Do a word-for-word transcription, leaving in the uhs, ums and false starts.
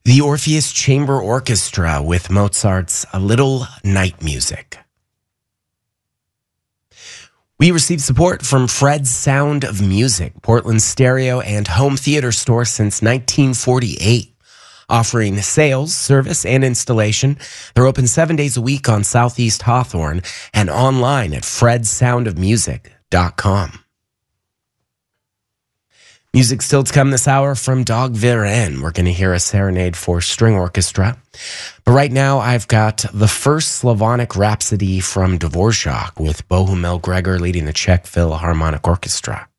The Orpheus Chamber Orchestra with Mozart's A Little Night Music. We received support from Fred's Sound of Music, Portland's stereo and home theater store since nineteen forty-eight. Offering sales, service, and installation. They're open seven days a week on Southeast Hawthorne and online at freds sound of music dot com. Music still to come this hour from Dag Viren. We're going to hear a serenade for string orchestra. But right now, I've got the first Slavonic Rhapsody from Dvorak with Bohumil Gregor leading the Czech Philharmonic Orchestra.